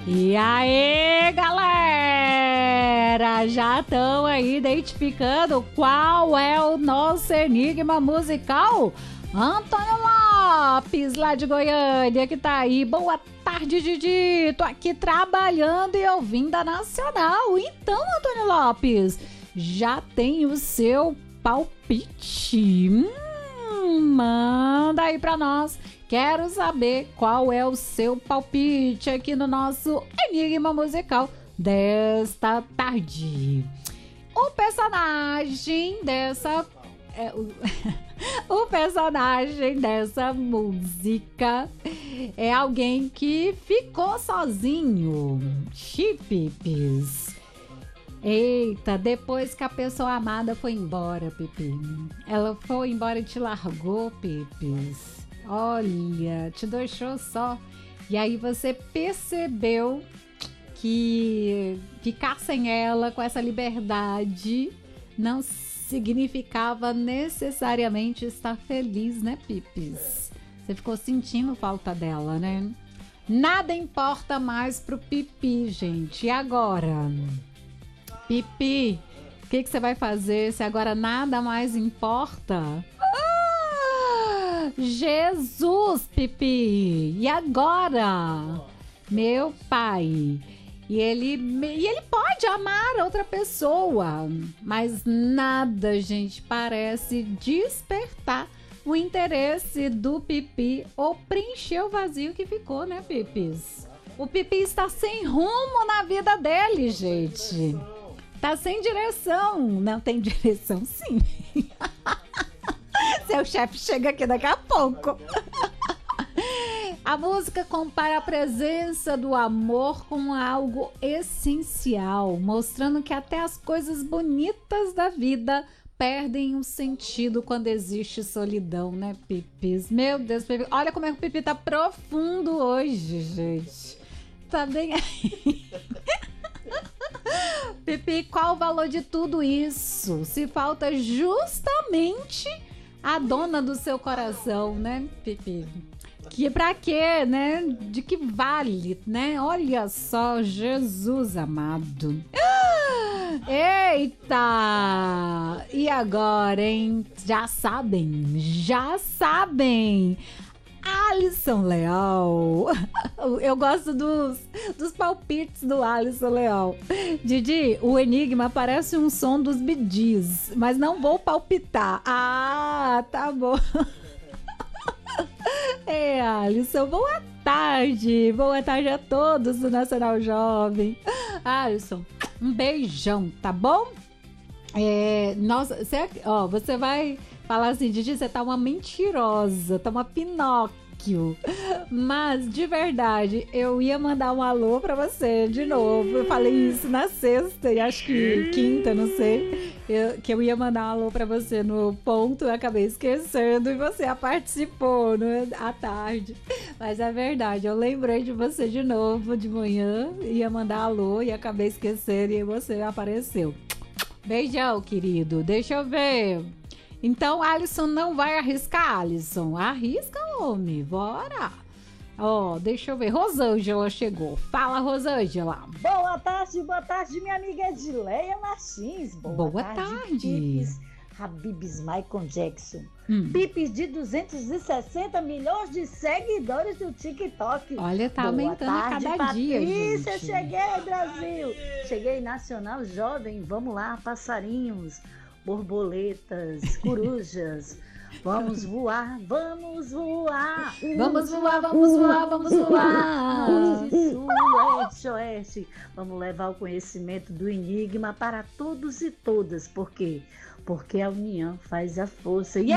E aí, galera? Já estão aí identificando qual é o nosso enigma musical? Antônio Lopes, lá de Goiânia, que tá aí. Boa tarde, Didi. Tô aqui trabalhando e ouvindo a Nacional. Então, Antônio Lopes, já tem o seu palpite? Manda aí pra nós. Quero saber qual é o seu palpite aqui no nosso enigma musical desta tarde. O personagem dessa... o personagem dessa música é alguém que ficou sozinho. Chipipis. Eita, depois que a pessoa amada foi embora, Pipi. Ela foi embora e te largou, Pipis. Olha, te deixou só. E aí você percebeu que ficar sem ela, com essa liberdade, não significava necessariamente estar feliz, né, Pipis? Você ficou sentindo falta dela, né? Nada importa mais pro Pipi, gente. E agora? Pipi, o que você vai fazer se agora nada mais importa? Jesus, Pipi! E agora? Meu pai. E ele pode amar outra pessoa, mas nada, gente, parece despertar o interesse do Pipi ou preencher o vazio que ficou, né, Pipis? O Pipi está sem rumo na vida dele, gente. Tá sem direção. Não tem direção, sim. Seu chefe chega aqui daqui a pouco. A música compara a presença do amor com algo essencial, mostrando que até as coisas bonitas da vida perdem o sentido quando existe solidão, né, Pipis? Meu Deus, Pipi. Olha como é que o Pipi tá profundo hoje, gente. Tá bem aí. Pipi, qual o valor de tudo isso? Se falta justamente a dona do seu coração, né, Pipi? Que pra quê, né? De que vale, né? Olha só, Jesus amado. Eita! E agora, hein? Já sabem. Alisson Leal. Eu gosto dos palpites do Alisson Leal. Didi, o enigma parece um som dos Bee Gees, mas não vou palpitar. Ah, tá bom. Alisson, boa tarde. Boa tarde a todos do Nacional Jovem. Alisson, um beijão, tá bom? Nossa, você vai falar assim, Didi, você tá uma mentirosa, tá uma Pinóquio. Mas, de verdade, eu ia mandar um alô pra você de novo. Eu falei isso na sexta e acho que quinta, não sei. Que eu ia mandar um alô pra você no ponto, eu acabei esquecendo e você participou, né, à tarde. Mas é verdade, eu lembrei de você de novo de manhã, ia mandar alô e acabei esquecendo e você apareceu. Beijão, querido. Deixa eu ver. Então, Alisson não vai arriscar, Alisson. Arrisca, homem. Bora. Deixa eu ver. Rosângela chegou. Fala, Rosângela. Boa tarde, minha amiga Edileia Martins. Boa tarde. Pipis, Habibs, Michael Jackson. Pipis de 260 milhões de seguidores do TikTok. Olha, tá aumentando a cada Patrícia, dia, gente. Cheguei, Brasil. Cheguei, Nacional Jovem. Vamos lá, passarinhos, borboletas, corujas. Vamos voar, vamos voar. Vamos voar, vamos voar, vamos voar. Norte, sul, leste, oeste. Vamos levar o conhecimento do enigma para todos e todas. Por quê? Porque a união faz a força. E